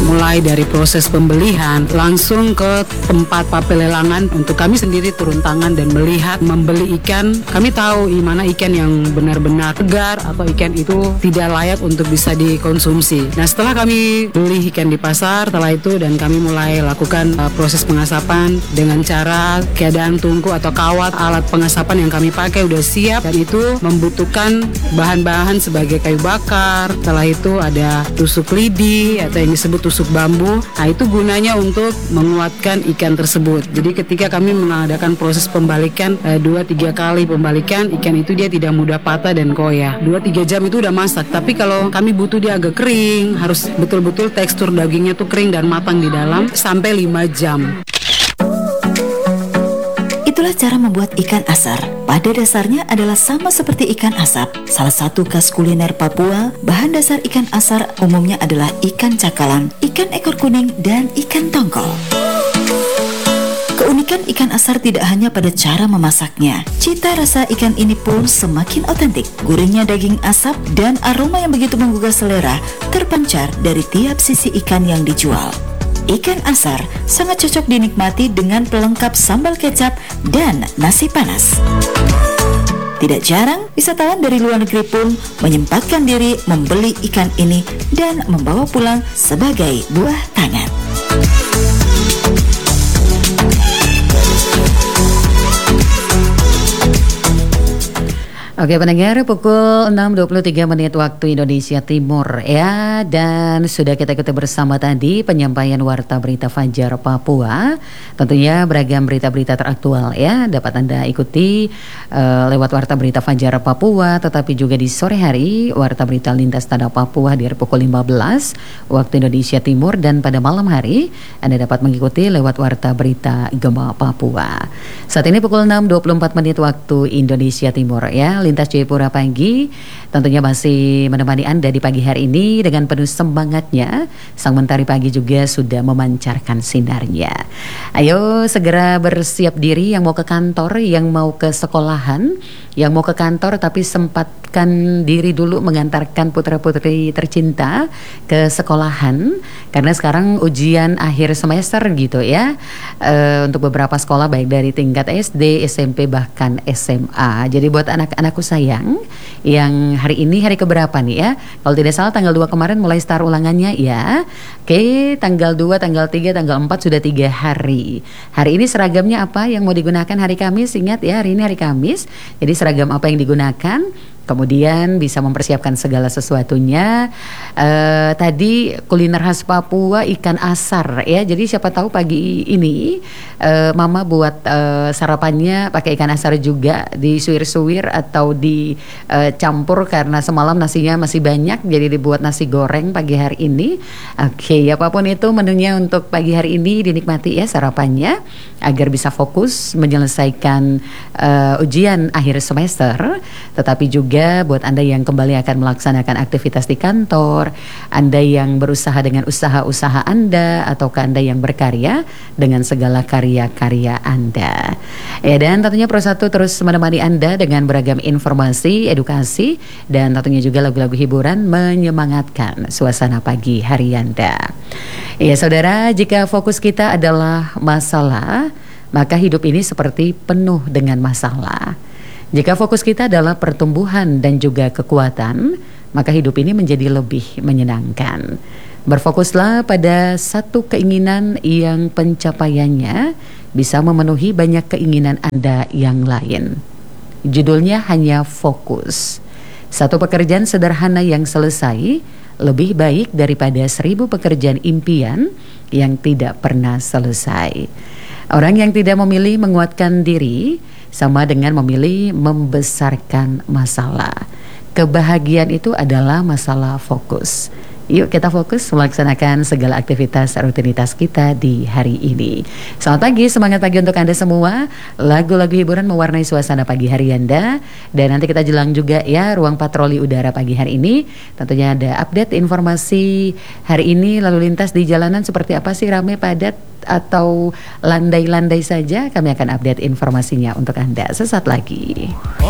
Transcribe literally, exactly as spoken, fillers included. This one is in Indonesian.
mulai dari proses pembelian langsung ke tempat papelelangan untuk kami sendiri turun tangan dan melihat membeli ikan. Kami tahu di mana ikan yang benar-benar segar atau ikan itu tidak layak untuk bisa dikonsumsi. Nah, setelah kami beli ikan di pasar, setelah itu dan kami mulai lakukan uh, proses pengasapan dengan cara keadaan tungku atau kawat. Alat pengasapan yang kami pakai udah siap dan itu membutuhkan bahan-bahan sebagai kayu bakar. Setelah itu ada tusuk lidi atau yang disebut tusuk bambu. Nah, itu gunanya untuk menguatkan ikan tersebut. Jadi ketika kami mengadakan proses pembalikan eh, dua tiga kali pembalikan, ikan itu dia tidak mudah patah dan koyak. dua tiga jam itu udah masak. Tapi kalau kami butuh dia agak kering, harus betul-betul tekstur dagingnya tuh kering dan matang di dalam sampai lima jam. Itulah cara membuat ikan asar. Pada dasarnya adalah sama seperti ikan asap. Salah satu khas kuliner Papua, bahan dasar ikan asar umumnya adalah ikan cakalang, ikan ekor kuning, dan ikan tongkol. Keunikan ikan asar tidak hanya pada cara memasaknya. Cita rasa ikan ini pun semakin otentik. Gurihnya daging asap dan aroma yang begitu menggugah selera terpancar dari tiap sisi ikan yang dijual. Ikan asar sangat cocok dinikmati dengan pelengkap sambal kecap dan nasi panas. Tidak jarang, wisatawan dari luar negeri pun menyempatkan diri membeli ikan ini dan membawa pulang sebagai buah tangan. Oke pendengar, pukul enam dua puluh tiga menit waktu Indonesia Timur ya. Dan sudah kita ikuti bersama tadi penyampaian Warta Berita Fajar Papua. Tentunya beragam berita-berita teraktual ya dapat Anda ikuti uh, lewat Warta Berita Fajar Papua. Tetapi juga di sore hari Warta Berita Lintas Tanah Papua di pukul lima belas waktu Indonesia Timur. Dan pada malam hari Anda dapat mengikuti lewat Warta Berita Gema Papua. Saat ini pukul enam dua puluh empat menit waktu Indonesia Timur ya. Lintas Jayapura Pagi tentunya masih menemani Anda di pagi hari ini dengan penuh semangatnya. Sang Mentari Pagi juga sudah memancarkan sinarnya. Ayo segera bersiap diri yang mau ke kantor, yang mau ke sekolahan, yang mau ke kantor tapi sempatkan diri dulu mengantarkan putra-putri tercinta ke sekolahan. Karena sekarang ujian akhir semester gitu ya. E, untuk beberapa sekolah baik dari tingkat S D, S M P bahkan S M A. Jadi buat anak-anak sayang yang hari ini hari keberapa nih ya? Kalau tidak salah tanggal dua kemarin mulai start ulangannya ya. Oke, tanggal dua, tanggal tiga, tanggal empat sudah tiga hari. Hari ini seragamnya apa yang mau digunakan hari Kamis? Ingat ya, hari ini hari Kamis. Jadi seragam apa yang digunakan? Kemudian bisa mempersiapkan segala sesuatunya. Uh, tadi kuliner khas Papua ikan asar ya. Jadi siapa tahu pagi ini uh, Mama buat uh, sarapannya pakai ikan asar juga, disuir-suir atau dicampur uh, karena semalam nasinya masih banyak. Jadi dibuat nasi goreng pagi hari ini. Oke, okay, apapun itu menunya untuk pagi hari ini dinikmati ya sarapannya agar bisa fokus menyelesaikan uh, ujian akhir semester. Tetapi juga buat Anda yang kembali akan melaksanakan aktivitas di kantor, Anda yang berusaha dengan usaha-usaha Anda, ataukah Anda yang berkarya dengan segala karya-karya Anda. Ya, dan tentunya Pro satu terus menemani Anda dengan beragam informasi, edukasi, dan tentunya juga lagu-lagu hiburan menyemangatkan suasana pagi hari Anda. Ya saudara, jika fokus kita adalah masalah, maka hidup ini seperti penuh dengan masalah. Jika fokus kita adalah pertumbuhan dan juga kekuatan, maka hidup ini menjadi lebih menyenangkan. Berfokuslah pada satu keinginan yang pencapaiannya bisa memenuhi banyak keinginan Anda yang lain. Judulnya hanya fokus. Satu pekerjaan sederhana yang selesai lebih baik daripada seribu pekerjaan impian yang tidak pernah selesai. Orang yang tidak memilih menguatkan diri sama dengan memilih membesarkan masalah. Kebahagiaan itu adalah masalah fokus. Yuk kita fokus melaksanakan segala aktivitas rutinitas kita di hari ini. Selamat pagi, semangat pagi untuk Anda semua. Lagu-lagu hiburan mewarnai suasana pagi hari Anda. Dan nanti kita jelang juga ya ruang patroli udara pagi hari ini. Tentunya ada update informasi hari ini lalu lintas di jalanan seperti apa sih, ramai padat atau landai-landai saja. Kami akan update informasinya untuk Anda sesaat lagi.